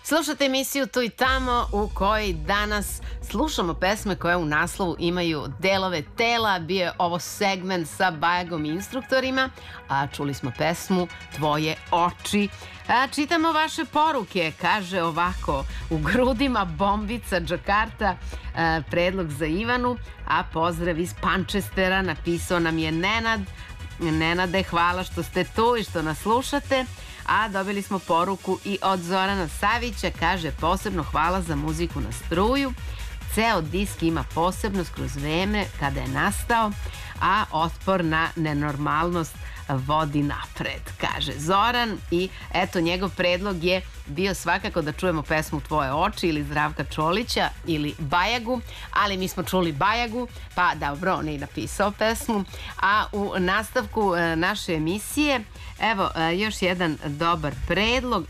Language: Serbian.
Slušate emisiju Tu i tamo u kojoj danas slušamo pesme koje u naslovu imaju delove tela. Bio je ovo segment sa Bajagom i instruktorima, a čuli smo pesmu Tvoje oči. Čitamo vaše poruke, kaže ovako: u grudima bombica Džakarta, predlog za Ivanu, a pozdrav iz Pančestera napisao nam je Nenad. Nenade, hvala što ste tu i što nas slušate. A dobili smo poruku i od Zorana Savića, kaže: posebno hvala za muziku na struju. Ceo disk ima posebnost kroz vreme kada je nastao, a otpor na nenormalnost vodi napred, kaže Zoran. I eto, njegov predlog je bio svakako da čujemo pesmu Tvoje oči ili Zdravka Čolića ili Bajagu, ali mi smo čuli Bajagu, pa dobro, on je i napisao pesmu. A u nastavku naše emisije, evo još jedan dobar predlog,